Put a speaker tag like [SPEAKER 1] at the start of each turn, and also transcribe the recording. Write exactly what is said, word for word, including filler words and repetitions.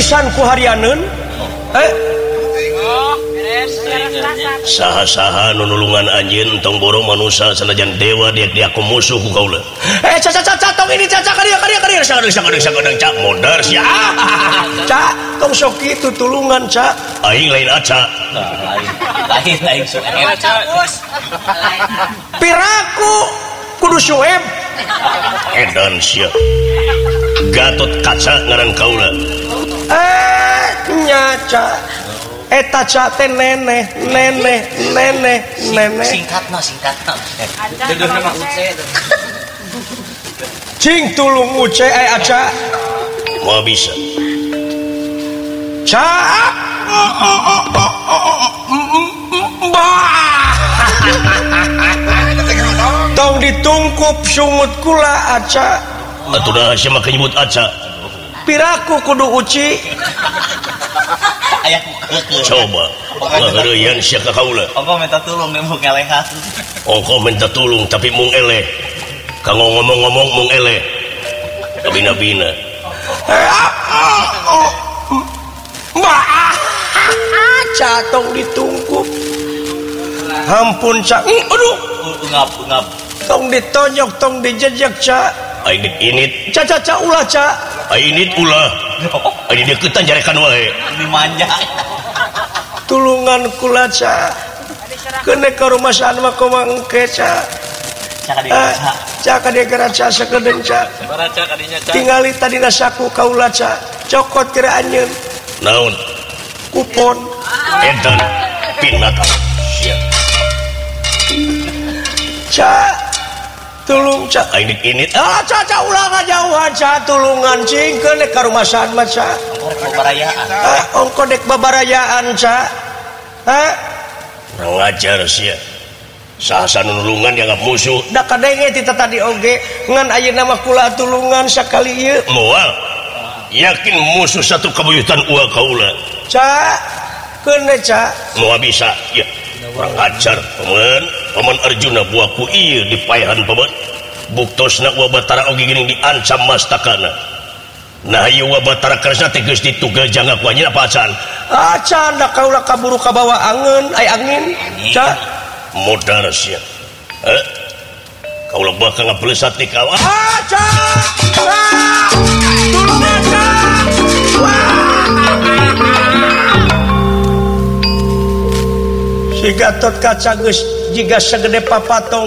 [SPEAKER 1] pisan ku harianeun eh saha-saha nunulungan anjeun tong borong manusia sanajan dewa dia dia aku musuh ku kaula eh caca caca tong ini caca ka dieu ka dieu ka dieu sakadeng sakadeng sakadeng cak modar sia cak tong sok kitu tulungan cak aing lain aca
[SPEAKER 2] lain lain Sueb
[SPEAKER 1] piraku kudu Sueb edan sia Gatot Kaca ngaran kaula eh nyaca eta ca teh neneh neneh neneh neneh
[SPEAKER 2] singkatna singkatna duduh nama uce
[SPEAKER 1] cing tulung uce aya aca moal bisa ca tong ditungkup sungut kula aca atuh dah sia mah nyebut aca piraku kudu uci
[SPEAKER 2] aya
[SPEAKER 1] coba ngaheureun sia ka kaula
[SPEAKER 2] ongko minta tulung deh mung elehan
[SPEAKER 1] ongko minta tulung tapi mung eleh kanggo ngomong-ngomong mung eleh bina-bina mbak catong ditungkup ampun cak aduh
[SPEAKER 2] ungap ungap
[SPEAKER 1] tong ditonyok tong dijejek cak ainit init caca ca ulah cak ainit ulah ini deketan jarekan wae
[SPEAKER 2] dimanja
[SPEAKER 1] tulungan kula ca kene ka rumah saan mah komo engke ca
[SPEAKER 2] caka di garaca
[SPEAKER 1] caka di garaca sakedeung ca
[SPEAKER 2] baraca kadinya ca
[SPEAKER 1] tingali tadina saku kaula ca cokot kira anjeun naon kupon edan pinat sia ca tulung ca ainit init ah ca ca ulah ngajauhan ca tulungan cing kene ka rumah saan mah ca
[SPEAKER 2] babarayaan
[SPEAKER 1] ah ongko dek babarayaan ca ha urang ngajar sia saha nulungan dianggap musuh da kadenge ti tadi oge ngan ayeuna mah kula tulungan sakali ieu moal yakin musuh satu kabuyutan ulah kaula ca keun ca moal bisa ya urang ngajar paman paman Arjuna buaku ieu dipaehan paman buktosna wa Batara oge geuning diancam mastakana nah ieu wa Batara karesna teh geus ditugel jangga ku anjeun apa acan acan da kaula kaburu ka bawah angeun aya angin ca modar sia eh kaula bakal ngapleusat ti kawa acan tulung aca si Gatot Kaca geus jiga sagede papatong